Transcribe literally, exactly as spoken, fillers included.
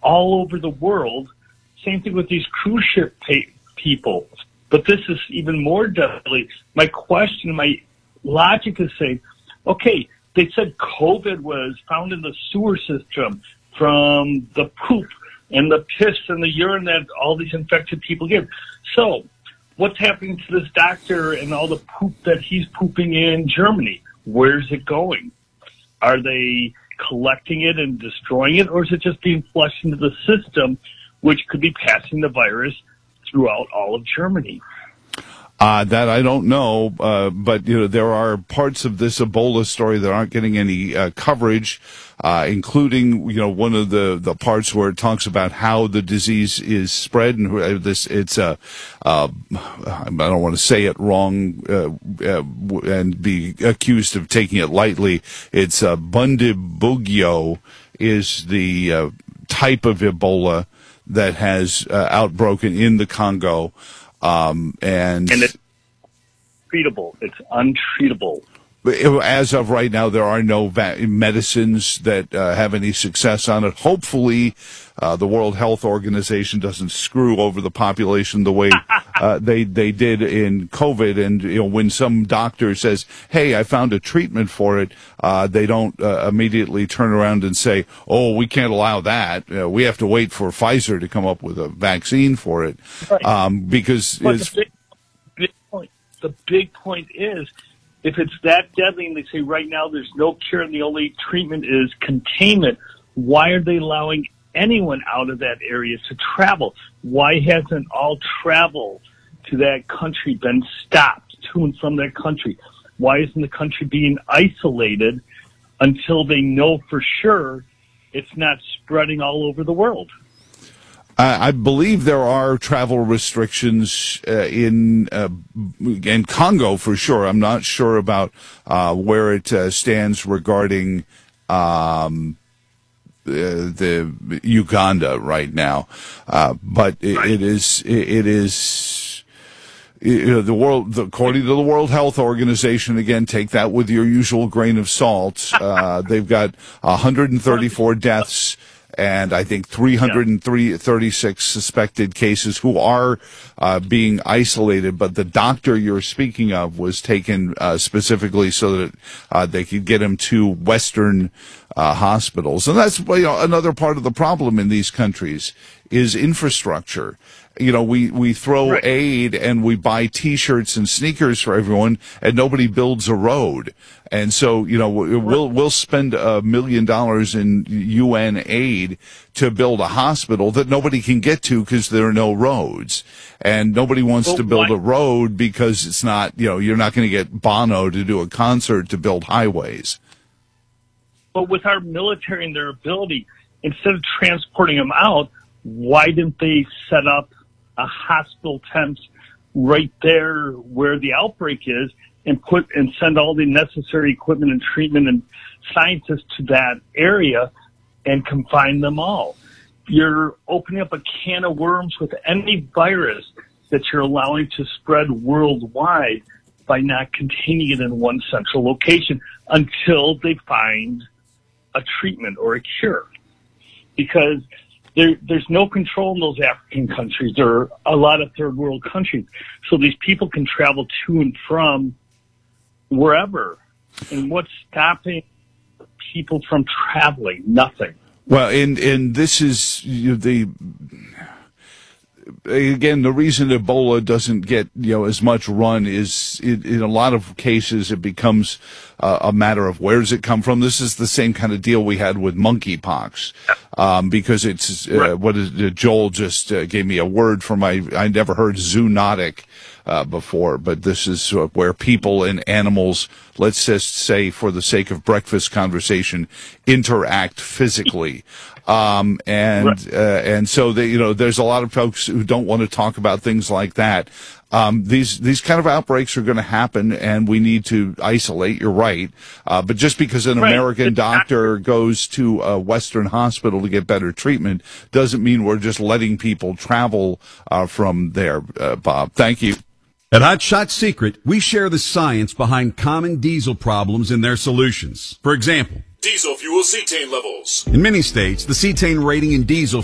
all over the world. Same thing with these cruise ship pay- people. But this is even more deadly. My question, my logic is saying, okay, they said COVID was found in the sewer system from the poop and the piss and the urine that all these infected people give. So what's happening to this doctor and all the poop that he's pooping in Germany? Where's it going? Are they collecting it and destroying it, or is it just being flushed into the system, which could be passing the virus throughout all of Germany? Uh, that I don't know, uh, but you know there are parts of this Ebola story that aren't getting any uh, coverage, uh, including you know one of the, the parts where it talks about how the disease is spread, and this it's a uh, I don't want to say it wrong uh, uh, and be accused of taking it lightly. It's uh, Bundibugyo is the uh, type of Ebola that has uh, outbroken in the Congo. Um, and, and it's treatable. It's untreatable. As of right now, there are no va- medicines that uh, have any success on it. Hopefully, uh, the World Health Organization doesn't screw over the population the way uh, they they did in COVID. And you know, when some doctor says, "Hey, I found a treatment for it," uh, they don't uh, immediately turn around and say, "Oh, we can't allow that. Uh, we have to wait for Pfizer to come up with a vaccine for it," right. um, because but it's, the big, big point. The big point is, if it's that deadly and they say right now there's no cure and the only treatment is containment, why are they allowing anyone out of that area to travel? Why hasn't all travel to that country been stopped to and from that country? Why isn't the country being isolated until they know for sure it's not spreading all over the world? I believe there are travel restrictions uh, in uh, in Congo for sure. I'm not sure about uh, where it uh, stands regarding um, the, the Uganda right now, uh, but it, it is it, it is. You know, the world, according to the World Health Organization, again, take that with your usual grain of salt. Uh, they've got one hundred thirty-four deaths. And I think three hundred thirty-six suspected cases who are uh, being isolated. But the doctor you're speaking of was taken uh, specifically so that uh, they could get him to Western uh, hospitals. And that's you know, another part of the problem in these countries is infrastructure. You know, we, we throw right. aid and we buy T-shirts and sneakers for everyone, and nobody builds a road. And so, you know, we'll we'll spend a million dollars in U N aid to build a hospital that nobody can get to because there are no roads, and nobody wants well, to build why? a road because it's not, you know, you're not going to get Bono to do a concert to build highways. But with our military and their ability, instead of transporting them out, why didn't they set up a hospital tent right there where the outbreak is and put and send all the necessary equipment and treatment and scientists to that area and confine them all? You're opening up a can of worms with any virus that you're allowing to spread worldwide by not containing it in one central location until they find a treatment or a cure. Because There, there's no control in those African countries. There are a lot of third world countries. So these people can travel to and from wherever. And what's stopping people from traveling? Nothing. Well, and, and this is you know, the, again, the reason Ebola doesn't get, you know, as much run is in, in a lot of cases it becomes uh, a matter of where does it come from. This is the same kind of deal we had with monkeypox, um, because it's, uh, right. what is, uh, Joel just uh, gave me a word for my, I never heard zoonotic uh, before, but this is uh, where people and animals, let's just say for the sake of breakfast conversation, interact physically. Um, and, right. uh, and so they, you know, there's a lot of folks who don't want to talk about things like that. Um, these, these kind of outbreaks are going to happen and we need to isolate. You're right. Uh, but just because an right. American doctor goes to a Western hospital to get better treatment doesn't mean we're just letting people travel, uh, from there, uh, Bob. Thank you. At Hot Shot Secret, we share the science behind common diesel problems and their solutions. For example, diesel fuel cetane levels. In many states, the cetane rating in diesel